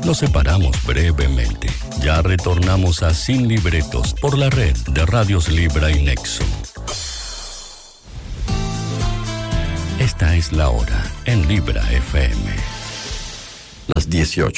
Nos separamos brevemente. Ya retornamos a Sin Libretos por la red de Radios Libra y Nexo. Esta es la hora en Libra FM. Las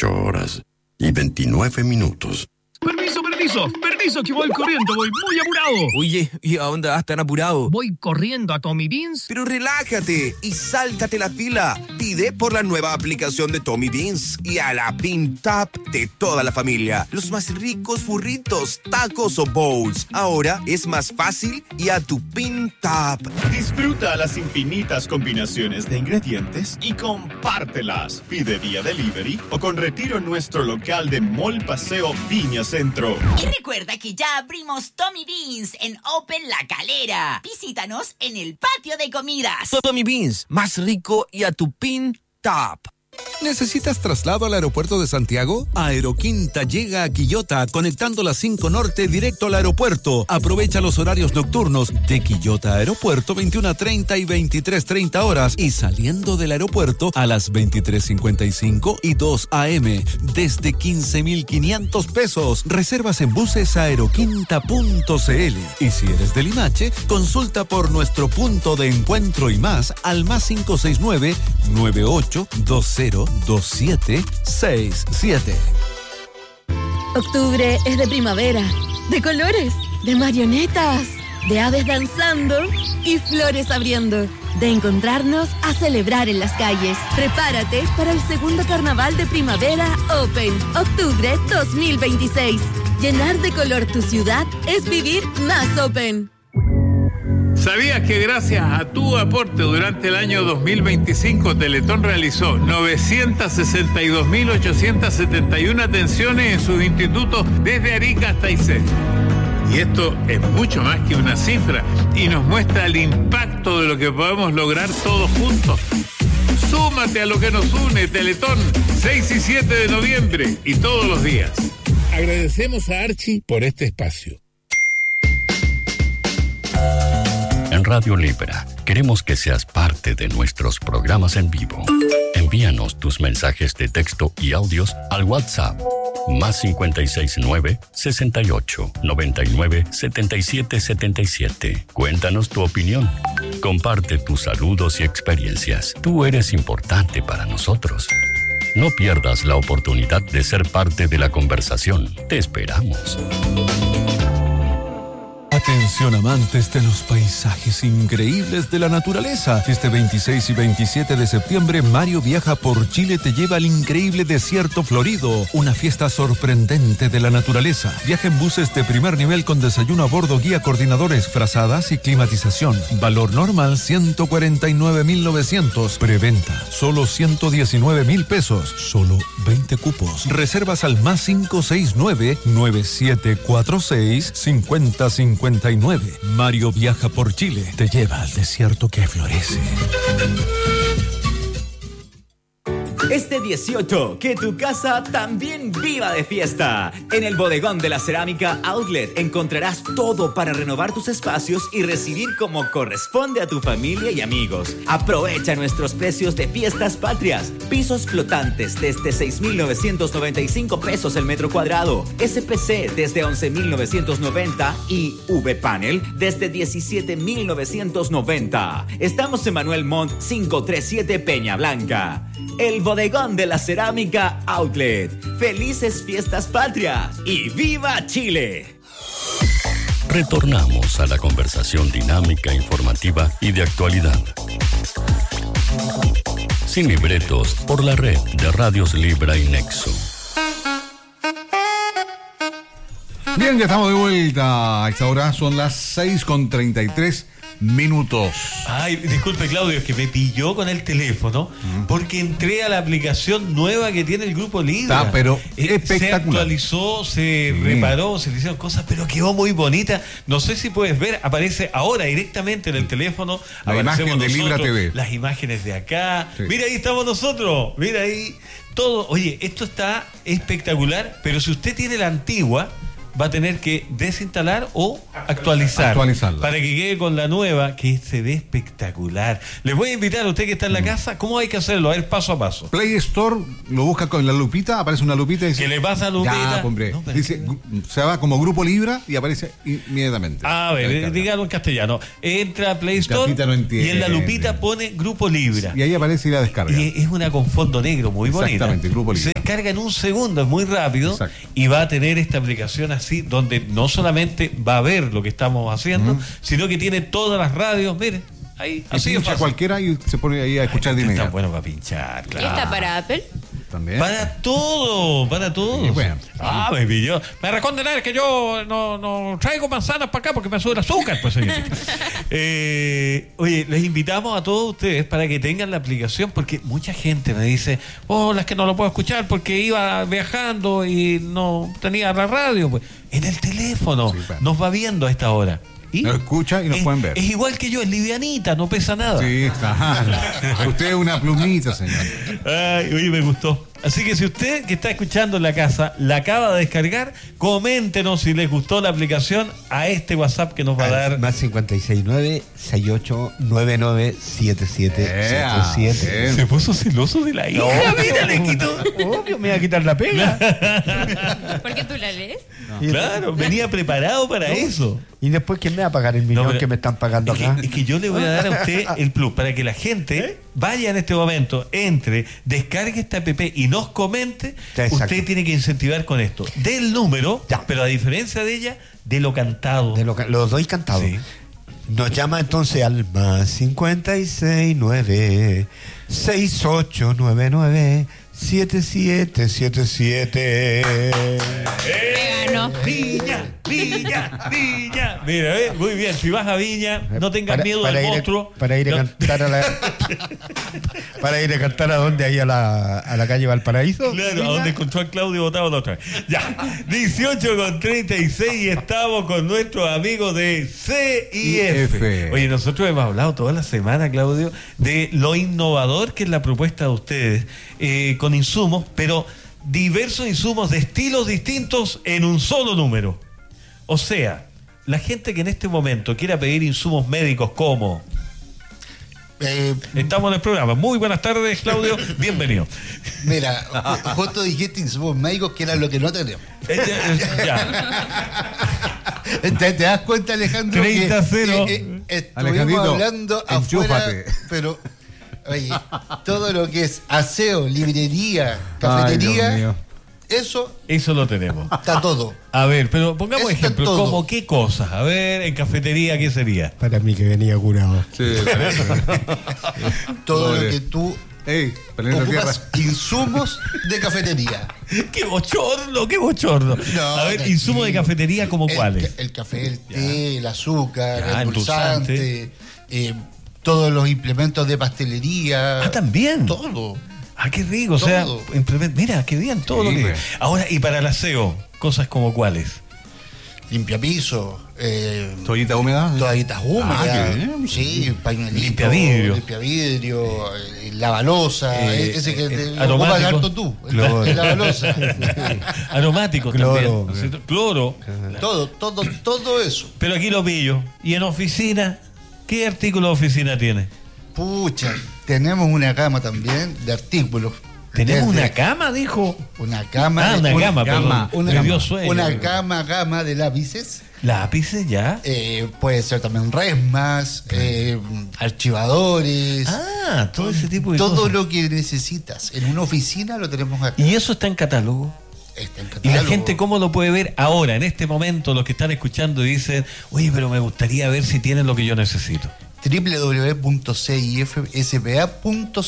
18:29. Permiso, que voy corriendo, voy muy apurado. Oye, ¿y a dónde vas tan apurado? Voy corriendo a Tommy Beans. Pero relájate y sáltate la fila. Pide por la nueva aplicación de Tommy Beans y a la Bean Tap de toda la familia. Los más ricos burritos, tacos o bowls. Ahora es más fácil y a tu Bean Tap. Disfruta las infinitas combinaciones de ingredientes y compártelas. Pide vía delivery o con retiro en nuestro local de Mall Paseo Viña Centro. Y recuerda que ya abrimos Tommy Beans en Open La Calera. Visítanos en el patio de comidas. Tommy Beans, más rico y a tu Bean Tap. ¿Necesitas traslado al aeropuerto de Santiago? Aeroquinta llega a Quillota, conectando la 5 Norte directo al aeropuerto. Aprovecha los horarios nocturnos de Quillota Aeropuerto, 21:30 y 23:30 horas, y saliendo del aeropuerto a las 23:55 y 2 a.m. desde 15,500 pesos. Reservas en buses aeroquinta.cl. Y si eres de Limache, consulta por nuestro punto de encuentro y más al más 569 9820 2767. Octubre es de primavera, de colores, de marionetas, de aves danzando y flores abriendo, de encontrarnos a celebrar en las calles. Prepárate para el segundo carnaval de primavera Open, octubre 2026. Llenar de color tu ciudad es vivir más Open. ¿Sabías que gracias a tu aporte durante el año 2025 Teletón realizó 962.871 atenciones en sus institutos desde Arica hasta Aysén? Y esto es mucho más que una cifra y nos muestra el impacto de lo que podemos lograr todos juntos. Súmate a lo que nos une, Teletón, 6 y 7 de noviembre y todos los días. Agradecemos a Archie por este espacio. En Radio Libra, queremos que seas parte de nuestros programas en vivo. Envíanos tus mensajes de texto y audios al WhatsApp más 569 68 99 77 77. Cuéntanos tu opinión. Comparte tus saludos y experiencias. Tú eres importante para nosotros. No pierdas la oportunidad de ser parte de la conversación. Te esperamos. Atención amantes de los paisajes increíbles de la naturaleza. Este 26 y 27 de septiembre, Mario Viaja por Chile te lleva al increíble desierto florido. Una fiesta sorprendente de la naturaleza. Viaja en buses de primer nivel con desayuno a bordo, guía, coordinadores, frazadas y climatización. Valor normal 149.900. Preventa solo 119.000 pesos. Solo 20 cupos. Reservas al más 569-9746-5059. Mario Viaja por Chile te lleva al desierto que florece. Este 18, que tu casa también viva de fiesta. En el Bodegón de la Cerámica Outlet encontrarás todo para renovar tus espacios y recibir como corresponde a tu familia y amigos. Aprovecha nuestros precios de fiestas patrias. Pisos flotantes desde 6.995 pesos el metro cuadrado. SPC desde 11.990 y V-Panel desde 17.990. Estamos en Manuel Montt 537 Peña Blanca. El Bodegón de la Cerámica Outlet. Felices fiestas patrias y ¡viva Chile! Retornamos a la conversación dinámica, informativa y de actualidad. Sin libretos por la red de Radios Libra y Nexo. Bien, ya estamos de vuelta. A esta hora son las 6:33 minutos. Ay, disculpe, Claudio, es que me pilló con el teléfono porque entré a la aplicación nueva que tiene el Grupo Libra. Está, pero espectacular. Se actualizó, se reparó, se le hicieron cosas, pero quedó muy bonita. No sé si puedes ver, aparece ahora directamente en el teléfono. La imagen de Libra TV. Las imágenes de acá. Sí. Mira, ahí estamos nosotros. Mira ahí todo. Oye, esto está espectacular, pero si usted tiene la antigua, va a tener que desinstalar o actualizarla para que quede con la nueva, que se ve espectacular. Les voy a invitar a usted que está en la casa, ¿cómo hay que hacerlo? A ver, paso a paso. Play Store, lo busca con la lupita, aparece una lupita y dice, ¿qué le pasa a lupita? Ya, hombre. No, dice, se va como Grupo Libra y aparece inmediatamente. A ver, dígalo en castellano. Entra a Play Store no y en la lupita pone Grupo Libra. Y ahí aparece y la descarga. Y es una con fondo negro muy bonita. Exactamente, Grupo Libra. Se descarga en un segundo, es muy rápido. Exacto. Y va a tener esta aplicación así, donde no solamente va a ver lo que estamos haciendo, sino que tiene todas las radios, miren, ahí, así pincha cualquiera y se pone ahí a escuchar de inmediato. Está bueno para pinchar, claro. ¿Y está para Apple? También. Para todo, para todo. Sí, bueno. Me pilló. Me recondenar que yo no traigo manzanas para acá porque me sube el azúcar, pues señor. Oye, les invitamos a todos ustedes para que tengan la aplicación, porque mucha gente me dice, es que no lo puedo escuchar porque iba viajando y no tenía la radio. Pues en el teléfono nos va viendo a esta hora. ¿Y? Nos escucha y nos pueden ver. Es igual que yo, es livianita, no pesa nada. Sí, está. Usted es una plumita, señor. Ay, oye, me gustó. Así que si usted que está escuchando en la casa la acaba de descargar, coméntenos si les gustó la aplicación a este WhatsApp que nos va a dar. Más 569-6899-7777. Se puso celoso de la hija. Mira, le quitó. Obvio, me iba a quitar la pega. ¿Por qué tú la lees? No. Claro, venía preparado para eso. ¿Y después quién me va a pagar el millón que me están pagando acá? Es que yo le voy a dar a usted el plus para que la gente vaya en este momento, entre, descargue esta app y nos comente. Exacto. Usted tiene que incentivar con esto. Del número, pero a diferencia de ella, de lo cantado. Los doy cantado. Sí. Nos llama entonces al más 569-6899-7777. Viña. Mira, muy bien. Si vas a Viña, no tengas miedo del monstruo. Para ir a cantar para ir a cantar a donde, ahí a la calle Valparaíso. Claro, a donde encontró a Claudio Botado la otra vez. Ya, 18:36 y estamos con nuestros amigos de CIF. Oye, nosotros hemos hablado toda la semana, Claudio, de lo innovador que es la propuesta de ustedes con insumos, pero diversos insumos de estilos distintos en un solo número. O sea, la gente que en este momento quiera pedir insumos médicos como... estamos en el programa. Muy buenas tardes, Claudio. Bienvenido. Mira, justo dijiste insumos médicos, que era lo que no tenemos. ¿Te das cuenta, Alejandro? 30-0. Estuvimos hablando afuera, pero... Oye, todo lo que es aseo, librería, cafetería, eso lo tenemos. Está todo. A ver, pero pongamos ejemplos, como qué cosas. A ver, en cafetería, ¿qué sería? Para mí que venía curado. Sí, todo lo que tú ocupas insumos de cafetería. ¡Qué bochorno! No, a ver, insumos de cafetería, ¿como cuáles? El café, el té, el azúcar, el endulzante, todos los implementos de pastelería. ¿También? Todo. Qué rico. Todo. O sea, mira, qué bien todo lo que... Pues. Ahora, y para el aseo, cosas como cuáles. Limpiapiso. ¿Toallitas húmedas? Toallitas húmedas. Sí, pañuelitos. Limpiavidrio. Lavalosa. Ese que te ocupas harto tú. El lavalosa. Aromáticos cloro. También. Cloro. Todo eso. Pero aquí lo pillo. ¿Y en oficina? ¿Qué artículo de oficina tiene? Pucha, tenemos una gama también de artículos. ¿Tenemos una cama, dijo? Una gama. Una gama de lápices. ¿Lápices ya? Puede ser también resmas, archivadores. Todo ese tipo de cosas. Todo cosas. lo que necesitas en una oficina lo tenemos acá. ¿Y eso está en catálogo? ¿Y la gente cómo lo puede ver ahora, en este momento, los que están escuchando y dicen, oye, pero me gustaría ver si tienen lo que yo necesito? www.cifspa.cl.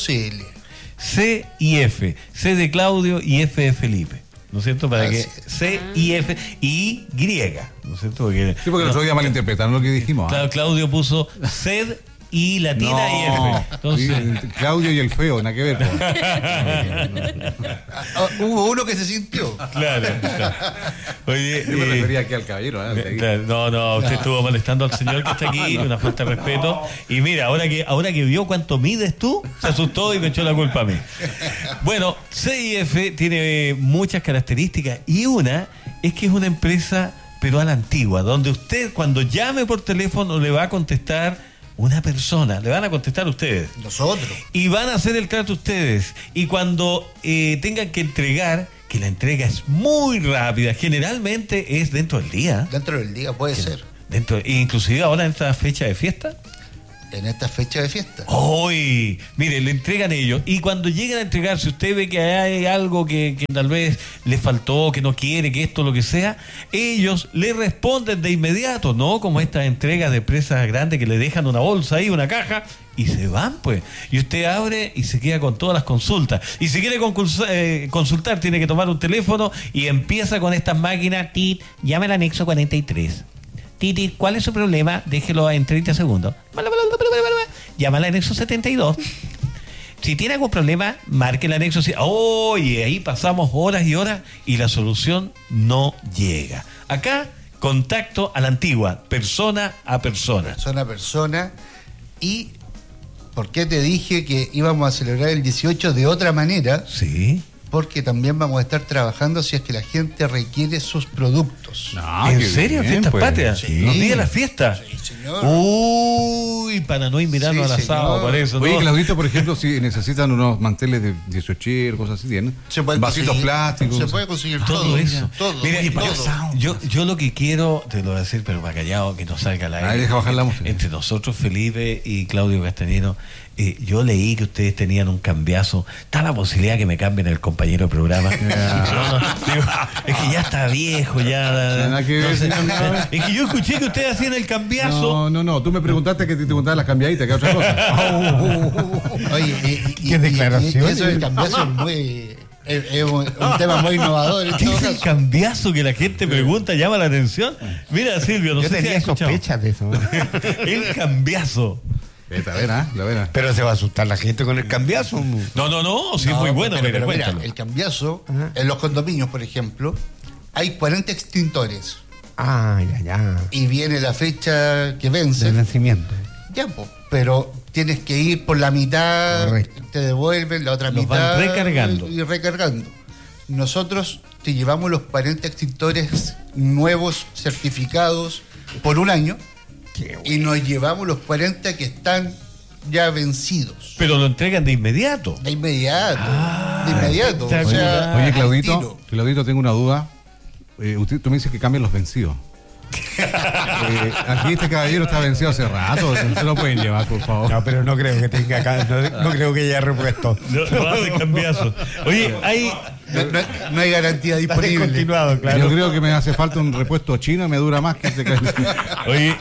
CIF, C de Claudio y F de Felipe, ¿no es cierto? Para que CIF y griega, ¿no es cierto? Porque el otro día malinterpretaron lo que dijimos. Claro, Claudio puso CED y latina y F. Entonces... Claudio y el feo, nada que ver. Hubo uno que se sintió. Claro. Oye, yo me refería aquí al caballero. No, usted estuvo molestando al señor que está aquí, una falta de respeto. Y mira, ahora que vio cuánto mides tú, se asustó y me echó la culpa a mí. Bueno, CIF tiene muchas características y una es que es una empresa, pero a la antigua, donde usted cuando llame por teléfono le va a contestar una persona, le van a contestar ustedes. Nosotros. Y van a hacer el trato ustedes. Y cuando tengan que entregar, que la entrega es muy rápida, generalmente es dentro del día. Dentro del día puede ser. Inclusive ahora en esta fecha de fiesta. En esta fecha de fiesta. ¡Uy! Mire, le entregan ellos. Y cuando lleguen a entregar, si usted ve que hay algo que tal vez le faltó, que no quiere, que esto, lo que sea, ellos le responden de inmediato, ¿no? Como estas entregas de empresas grandes que le dejan una bolsa ahí, una caja, y se van, pues. Y usted abre y se queda con todas las consultas. Y si quiere consultar, tiene que tomar un teléfono y empieza con estas máquinas. Llame al anexo 43. ¿Cuál es su problema? Déjelo en 30 segundos. Llama al anexo 72. Si tiene algún problema, marque el anexo. Oye, ahí pasamos horas y horas y la solución no llega. Acá, contacto a la antigua, persona a persona. Persona a persona. ¿Y por qué te dije que íbamos a celebrar el 18 de otra manera? Sí. Porque también vamos a estar trabajando si es que la gente requiere sus productos. ¿En serio? ¿Fiestas patrias? Sí. ¿Los días de la fiesta? Sí, señor. Uy, para no invitarnos al asado, por eso. Oye, ¿no? Claudito, por ejemplo, si necesitan unos manteles de 18, cosas así, ¿tienen? Vasitos plásticos. Se puede conseguir todo eso. Todo. Mira, todo. Yo lo que quiero, te lo voy a decir, pero para callado, que no salga la aire. Deja bajar la música. Entre nosotros, Felipe y Claudio Castañino, yo leí que ustedes tenían un cambiazo. ¿Está la posibilidad que me cambien el compañero de programa? Digo, es que ya está viejo, ya. Es que yo escuché que ustedes hacían el cambiazo. No. Tú me preguntaste que te preguntaban las cambiaditas, que otra cosa. Oye, ¿qué declaración? Eso del cambiazo es muy. Es un tema muy innovador. ¿Qué es el cambiazo que la gente pregunta, llama la atención? Mira, Silvio, no yo sé tenía si has escuchado. sospechas de eso. El cambiazo. La vera. Pero se va a asustar la gente con el cambiazo. No, sí es muy bueno. Pero mira, el cambiazo, en los condominios, por ejemplo, hay 40 extintores. Ya. Y viene la fecha que vence. El vencimiento. Ya, pues. Pero tienes que ir por la mitad. Correcto. Te devuelven la otra Los mitad. van recargando. Y recargando. Nosotros te llevamos los 40 extintores nuevos, certificados, por un año. Y nos llevamos los 40 que están ya vencidos. Pero lo entregan de inmediato. De inmediato. O sea, oye, Claudito, tengo una duda. Tú me dices que cambian los vencidos. Aquí este caballero está vencido hace rato. Se lo pueden llevar, por favor. No, pero no creo que tenga acá. No creo que haya repuesto. No hace cambiazo. Oye, no hay garantía disponible. Continuado, claro. Yo creo que me hace falta un repuesto chino y me dura más que este caballero. Oye,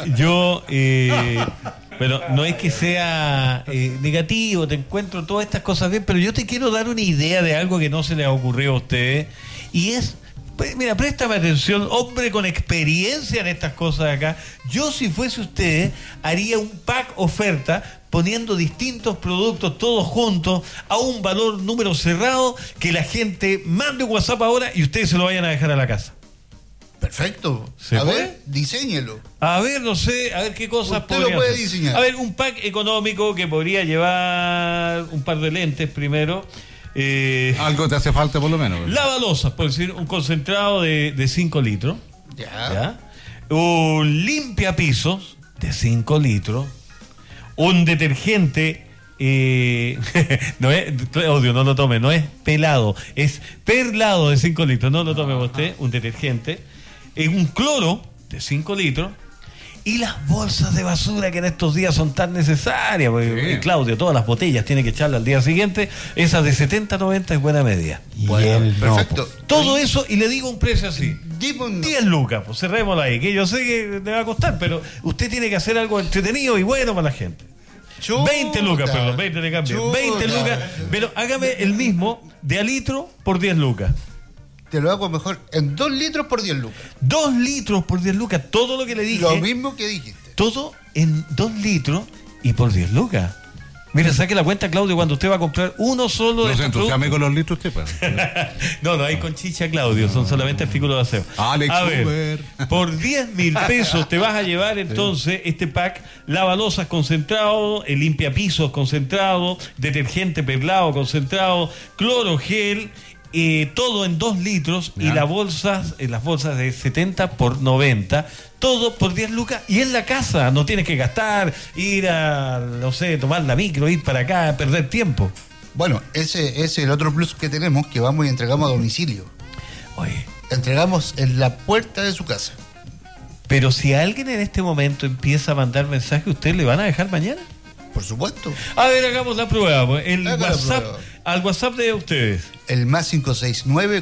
pero no es que sea negativo, te encuentro todas estas cosas bien, pero yo te quiero dar una idea de algo que no se les ha ocurrido a ustedes, y es, mira, préstame atención, hombre con experiencia en estas cosas de acá. Yo, si fuese usted, haría un pack oferta poniendo distintos productos todos juntos a un valor número cerrado, que la gente mande un WhatsApp ahora y ustedes se lo vayan a dejar a la casa. Perfecto. A ver, diséñelo. A ver, no sé, a ver qué cosas usted lo puede diseñar. A ver, un pack económico que podría llevar un par de lentes primero. Algo te hace falta por lo menos. Lavalosas, por decir, un concentrado de 5 litros. Ya. Un limpiapisos de 5 litros. Un detergente. No es, Claudio, no lo tome, no es pelado, es perlado de 5 litros. No lo tome usted, un detergente. Un cloro de 5 litros. Y las bolsas de basura que en estos días son tan necesarias, porque Claudio, todas las botellas tiene que echarlas al día siguiente. Esas de 70-90 es buena medida. Bueno, perfecto. Todo eso, y le digo un precio así: 10 lucas, pues cerrémoslo ahí, que yo sé que le va a costar, pero usted tiene que hacer algo entretenido y bueno para la gente. 20 lucas, perdón, 20 de cambio. 20 lucas, pero hágame el mismo de a litro por 10 lucas. Te lo hago mejor en 2 litros por 10 lucas. 2 litros por 10 lucas, todo lo que le dije. Lo mismo que dijiste. Todo en 2 litros y por 10 lucas. Mira, saque la cuenta, Claudio, cuando usted va a comprar uno solo de estos productos. Con los litros usted, pues. No hay conchicha, Claudio, son solamente artículos de aseo. Alex a ver, Uber. por 10.000 pesos te vas a llevar entonces este pack: lavalosas concentrado, el limpiapisos concentrado, detergente perlado concentrado, cloro gel todo en 2 litros Ya. y las bolsas de 70 por 90, todo por 10 lucas y en la casa. No tienes que gastar, ir a, no sé, tomar la micro, ir para acá, perder tiempo. Bueno, ese es el otro plus que tenemos, que vamos y entregamos a domicilio. Oye. Entregamos en la puerta de su casa. Pero si alguien en este momento empieza a mandar mensajes, ¿ustedes le van a dejar mañana? Por supuesto. A ver, hagamos la prueba. El Haga la WhatsApp, prueba. al WhatsApp de ustedes. El más 569